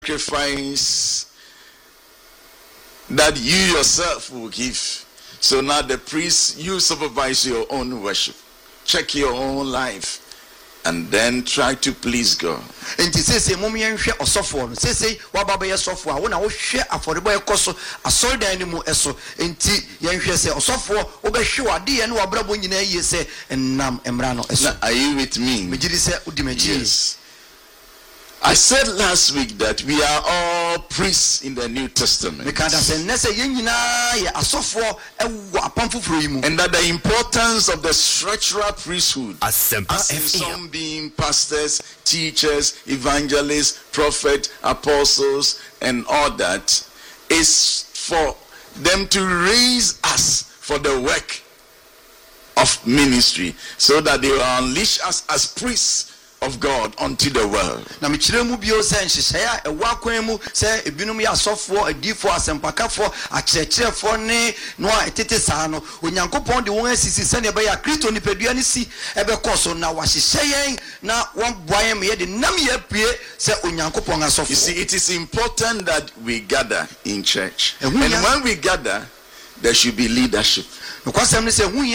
sacrifice that you yourself will give. So now the priest, you supervise your own worship. Check your own life. And then try to please God. And say mommy and share or software. Say what Baba software. When I was share affordable coso, I saw the animal eso. And young say or software, over sure, dear and Wabrabo in a year say, and Nam Emrano. Are you with me? Yes. I said last week that we are all priests in the New Testament. And that the importance of the structural priesthood, as in some being pastors, teachers, evangelists, prophets, apostles, and all that, is for them to raise us for the work of ministry, so that they will unleash us as priests of God unto the world. Na michiremu bio se nhyehyɛ ewakwemu se ebinum ya sɔfo adifo asempakafo akyerɛkyerɛfo ne no a etete saa no onyankopɔn de wɔn asisi sɛ ne bɛyɛ Kristo nipadua ne si ɛbɛkɔ so na wahyehyɛ yɛn na wɔn boa yɛn me de nam yɛ pie sɛ onyankopɔn asɔfo. You see, it is important that we gather in church, and when we gather there should be leadership. So he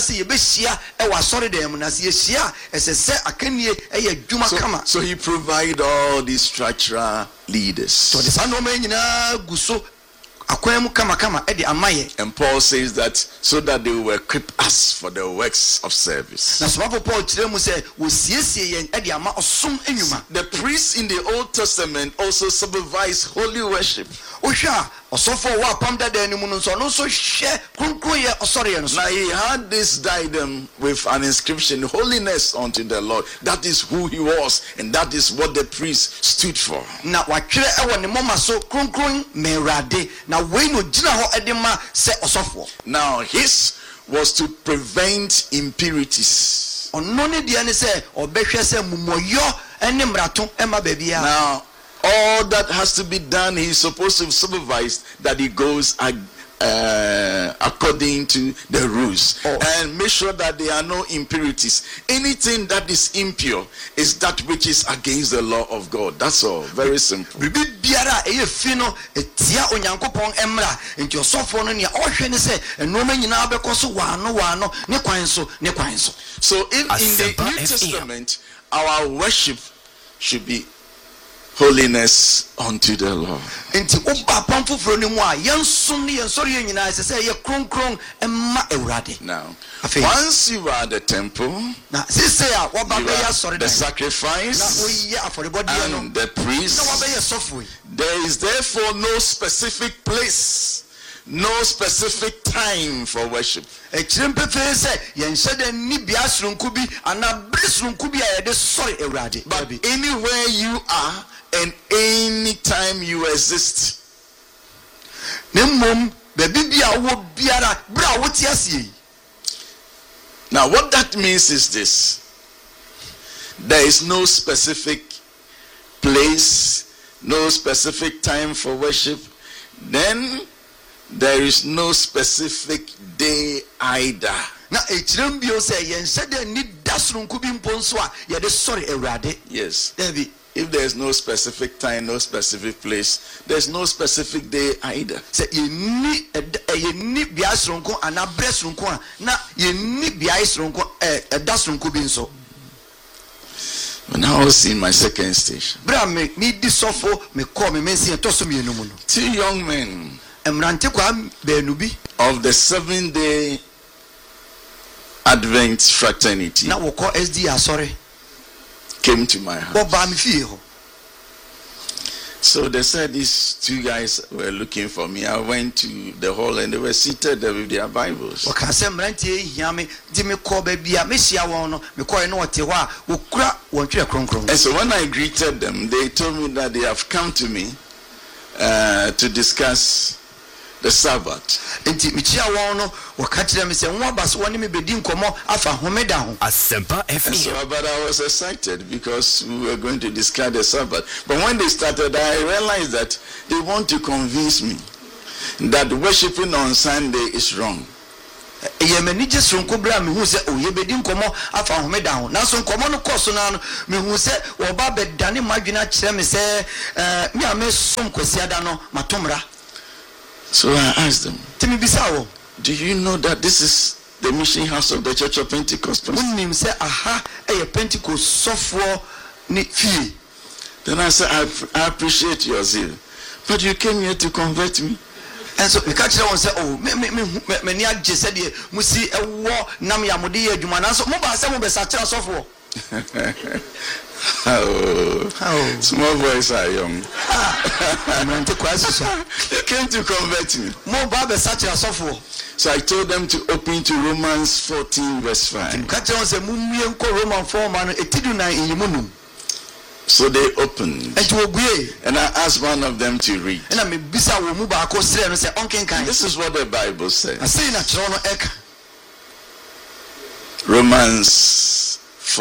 provide all these structural leaders. And Paul says that so that they will equip us for the works of service. The priests in the Old Testament also supervise holy worship. Now he had this diadem with an inscription, holiness unto the Lord. That is who he was, and that is what the priest stood for. Now his was to prevent impurities. Now all that has to be done, he's supposed to supervise that it goes according to the rules, and make sure that there are no impurities. Anything that is impure is that which is against the law of God. That's all. Very simple. So if in the New Testament our worship should be holiness unto the Lord. Now, once you are the temple, you are the sacrifice and the priest, there is therefore no specific place, no specific time for worship. But anywhere you are and any time you exist. Now what that means is this: there is no specific place, no specific time for worship, then there is no specific day either. Yes. If there is no specific time, no specific place, there's no specific day either. When I was in my second station, 2 young men of the 7-day Advent fraternity came to my house. So they said these 2 guys were looking for me. I went to the hall and they were seated there with their Bibles. And so when I greeted them, they told me that they have come to me to discuss the Sabbath. And so, but I was excited because we were going to discuss the Sabbath. But when they started, I realized that they want to convince me that worshiping on Sunday is wrong. ye mani je sonko bra me hu se o ye bedi nkomo afa homeda ho na so nkomo no koso na no me hu se wo ba bedane madwena kire me se me amesom kwasiada no matomra. So I asked them, Timi bisawo, do you know that this is the mission house of the Church of Pentecost? Unim say aha e Pentecost sofo ni fie. Then I said, I appreciate your zeal, but you came here to convert me. And so we catch them say, oh, me ni agye said ye musi ewo nam ya mode ye adwuma na so mo ba se mo be sacha sofo. Oh, small voice are young. They came to convert me. So I told them to open to Romans 14 verse 5. So they opened. And I asked one of them to read. This is what the Bible says. Romans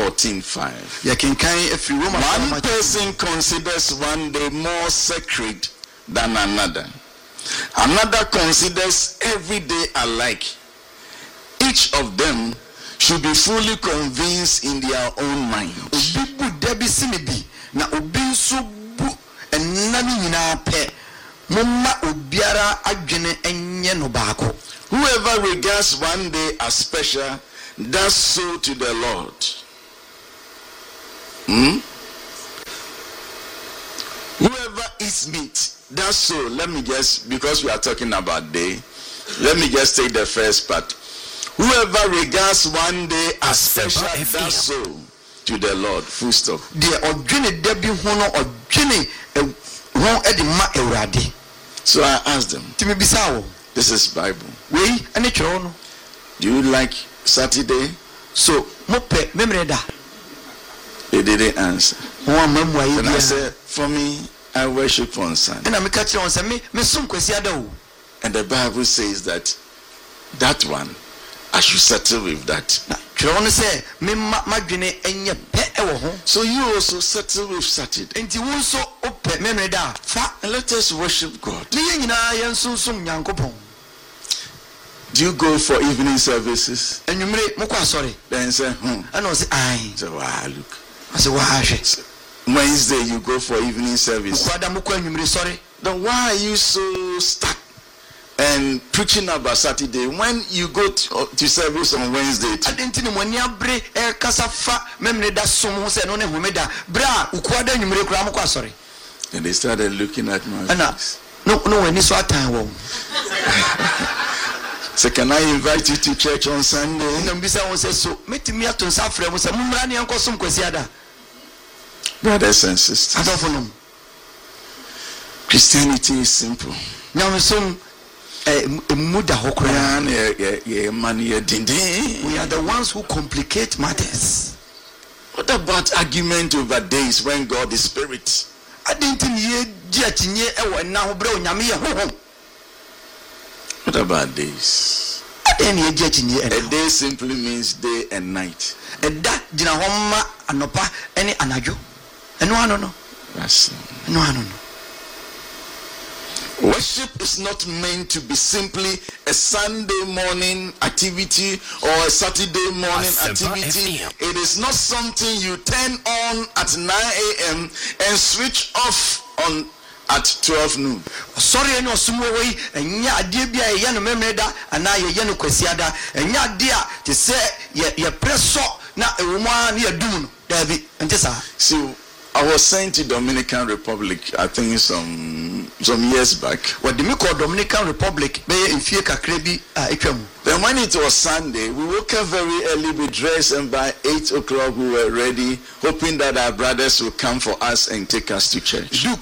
14:5. One person considers one day more sacred than another. Another considers every day alike. Each of them should be fully convinced in their own mind. Whoever regards one day as special does so to the Lord. Whoever eats meat does so. Let me just, because we are talking about day, let me just take the first part. Whoever regards one day as special does so to the Lord. Full stop. So I asked them, this is Bible. Do you like Saturday? So they didn't answer. And I said, for me, I worship on Sunday. And the Bible says that one, I should settle with that. So you also settle with Saturday. And let us worship God. Do you go for evening services? Then say, So look. Wednesday you go for evening service. Then why are you so stuck and preaching about Saturday when you go to service on Wednesday? And they started looking at my face. So can I invite you to church on Sunday? Brothers and sisters, Christianity is simple. We are the ones who complicate matters. What about argument over days when God is spirit? What about days? A day simply means day and night. That's worship is not meant to be simply a Sunday morning activity or a Saturday morning activity. It is not something you turn on at 9 a.m. and switch off on at 12 noon. Sorry, no sumaway, and ya dear be a yan memeda, and I yano quesiada, and ya dear to say ye press so not a woman near doom, David, and this. So I was sent to Dominican Republic, I think some years back. What do we call Dominican Republic? In Fieka Krebi, Then when it was Sunday, we woke up very early, we dressed, and by 8 o'clock we were ready, hoping that our brothers would come for us and take us to church. It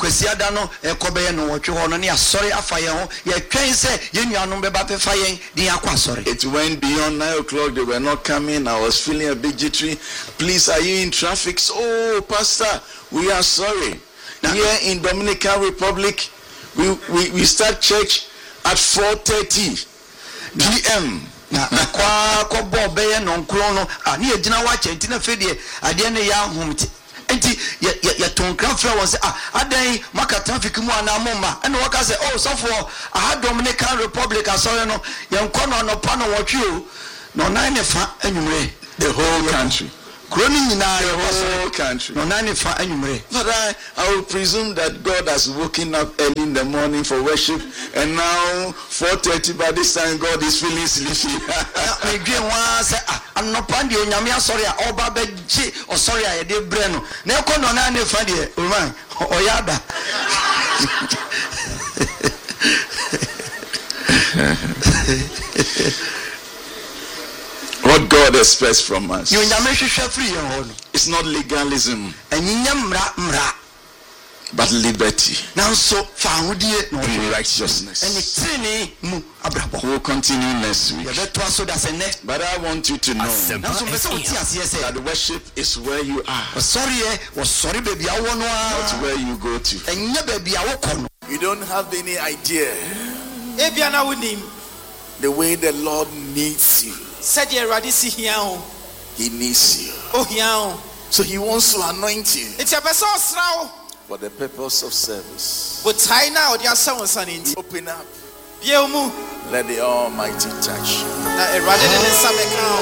went beyond 9 o'clock, they were not coming, I was feeling a bit jittery. Please, are you in traffic? Oh, Pastor, we are sorry. Here in Dominican Republic, we start church at 4:30 p.m. enti ye tonkra fra won say adan maka traffic mu anamoma ene waka say oh so for aha Dominican Republic asore no ye nko no no pa no wotwe o no nan ne fa anwumre the whole country. The whole country. But I will presume that God has woken up early in the morning for worship, and now 4:30 by this time God is feeling sleepy. I'm not pandi onyame sorry oba beji o sorry I dey breno na ekọ no na na fa de man oyada. What God expects from us it's not legalism, but liberty and righteousness. We'll continue next week. But I want you to know that worship is where you are, not where you go to. You don't have any idea the way the Lord needs you. He needs you. So he wants to anoint you for the purpose of service. Open up. Let the Almighty touch you.